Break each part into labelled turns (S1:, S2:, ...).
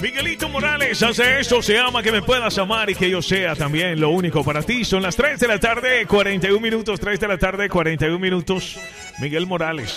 S1: Miguelito Morales hace esto, se llama Que me puedas amar y que yo sea también lo único para ti. Son las 3 de la tarde, 41 minutos, 3 de la tarde, 41 minutos. Miguel Morales.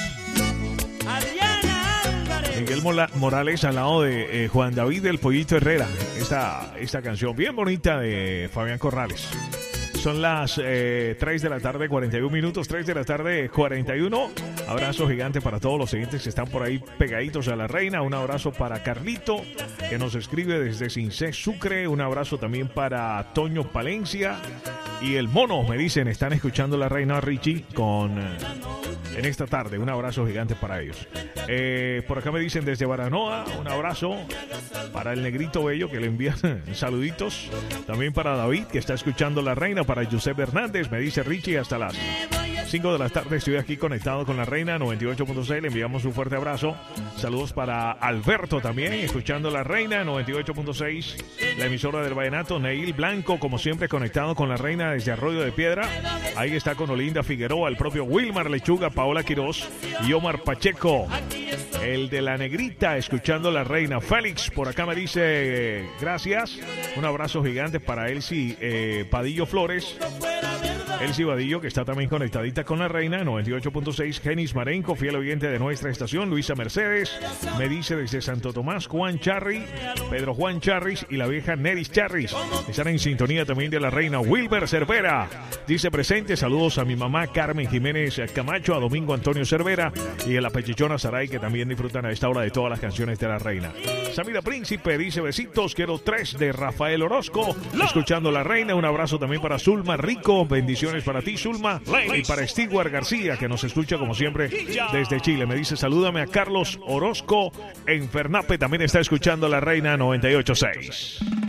S1: Miguel Morales al lado de Juan David del Pollito Herrera. Esta canción bien bonita de Fabián Corrales. Son las 3 de la tarde, 41 minutos, 3 de la tarde, 41. Abrazo gigante para todos los siguientes que están por ahí pegaditos a la reina. Un abrazo para Carlito, que nos escribe desde Cincé, Sucre. Un abrazo también para Toño Palencia. Y el Mono, me dicen, están escuchando la reina Richie en esta tarde. Un abrazo gigante para ellos. Por acá me dicen desde Baranoa, un abrazo para el Negrito Bello, que le envía saluditos. También para David, que está escuchando la reina. Para Josep Hernández, me dice Richie, hasta las 5 de la tarde estoy aquí conectado con la reina 98.6. Le enviamos un fuerte abrazo. Saludos para Alberto también, escuchando la reina 98.6, la emisora del vallenato. Neil Blanco, como siempre, conectado con la reina desde Arroyo de Piedra. Ahí está con Olinda Figueroa, el propio Wilmar Lechuga, Paola Quiroz y Omar Pacheco. El de la negrita, escuchando la reina. Félix, por acá me dice gracias. Un abrazo gigante para Elsie Padillo Flores. Elsie Vadillo, que está también conectadita con la reina 98.6. Genis Marenco, fiel oyente de nuestra estación. Luisa Mercedes, me dice desde Santo Tomás. Juan Charri, Pedro Juan Charris y la vieja Neris Charris están en sintonía también de la reina. Wilber Cervera dice presente. Saludos a mi mamá Carmen Jiménez Camacho, a Domingo Antonio Cervera y a la pechichona Saray, que también disfrutan a esta hora de todas las canciones de la reina. Samira Príncipe dice besitos, quiero 3 de Rafael Orozco, escuchando la reina. Un abrazo también para Zulma Rico, bendiciones para ti, Zulma, y para Stewart García, que nos escucha como siempre desde Chile. Me dice salúdame a Carlos Orozco en Fernape, también está escuchando la reina 98.6.